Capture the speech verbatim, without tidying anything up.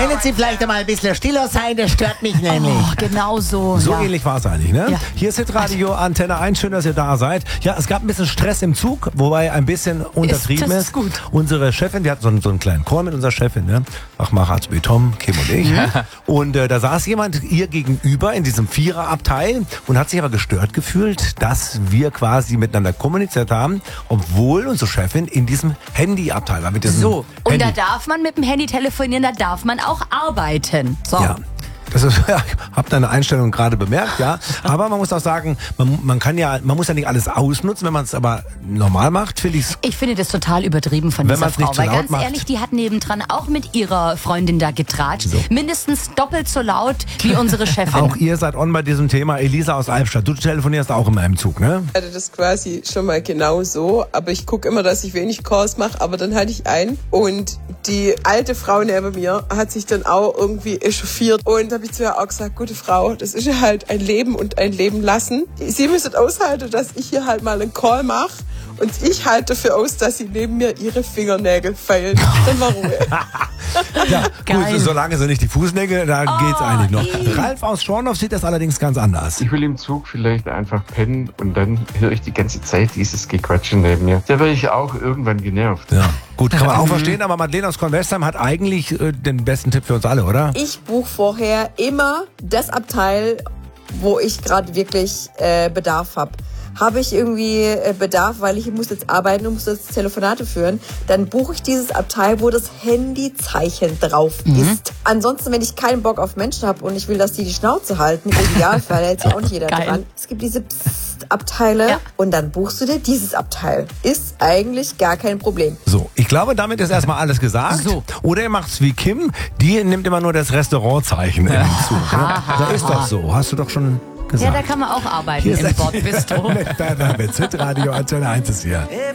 Können Sie vielleicht einmal ein bisschen stiller sein? Das stört mich nämlich. Oh, genau so. So ja. ähnlich war es eigentlich, ne? Ja. Hier ist Hitradio Antenne eins, schön, dass ihr da seid. Ja, es gab ein bisschen Stress im Zug, wobei ein bisschen untertrieben das ist. ist gut. Unsere Chefin, wir hatten so einen, so einen kleinen Chor mit unserer Chefin, ne? Fachmacher als Tom, Kim und ich. Und äh, da saß jemand ihr gegenüber in diesem Viererabteil und hat sich aber gestört gefühlt, dass wir quasi miteinander kommuniziert haben, obwohl unsere Chefin in diesem Handyabteil war. Mit diesem So, und Handy. da darf man mit dem Handy telefonieren, da darf man auch arbeiten. So. Ja. Das ist, ja, ich habe deine Einstellung gerade bemerkt, ja. Aber man muss auch sagen, man, man kann ja, man muss ja nicht alles ausnutzen, wenn man es aber normal macht, finde ich's. Ich finde das total übertrieben von Wenn dieser man's nicht Frau, zu weil laut ganz macht. ehrlich, die hat nebendran auch mit ihrer Freundin da getratscht. So. Mindestens doppelt so laut wie unsere Chefin. Auch ihr seid on bei diesem Thema. Elisa aus Albstadt, du telefonierst auch immer im Zug, ne? Ich hatte das quasi schon mal genau so, aber ich gucke immer, dass ich wenig Calls mache, aber dann hatte ich einen und die alte Frau neben mir hat sich dann auch irgendwie echauffiert und habe ich zu ihr auch gesagt, gute Frau, das ist ja halt ein Leben und ein Leben lassen. Sie müssen aushalten, dass ich hier halt mal einen Call mache und ich halte dafür aus, dass sie neben mir ihre Fingernägel feilen. Dann war Ruhe. Ja, Geil. gut, solange sie nicht die Fußnägel, da Oh, geht's eigentlich noch. ey. Ralf aus Schorndorf sieht das allerdings ganz anders. Ich will im Zug vielleicht einfach pennen und dann höre ich die ganze Zeit dieses Gequatsche neben mir. Da wäre ich auch irgendwann genervt. Ja, gut, kann man auch verstehen, aber Madeleine aus Kornwestheim hat eigentlich äh, den besten Tipp für uns alle, oder? Ich buche vorher immer das Abteil, wo ich gerade wirklich äh, Bedarf habe. Habe ich irgendwie äh, Bedarf, weil ich muss jetzt arbeiten und muss jetzt Telefonate führen, dann buche ich dieses Abteil, wo das Handyzeichen drauf ist. Ansonsten, wenn ich keinen Bock auf Menschen habe und ich will, dass die die Schnauze halten, im Idealfall hält sich auch nicht jeder Geil. dran. Es gibt diese Psst-Abteile Ja. und dann buchst du dir dieses Abteil. Ist eigentlich gar kein Problem. So, ich glaube, damit ist erstmal alles gesagt. So. Oder ihr macht's wie Kim, die nimmt immer nur das Restaurantzeichen in den Zug. Ne? Da ist doch so, hast du doch schon ja, gesagt. da kann man auch arbeiten Hier im ist Bordbistro. mit Hitradio Antenne eins ist hier.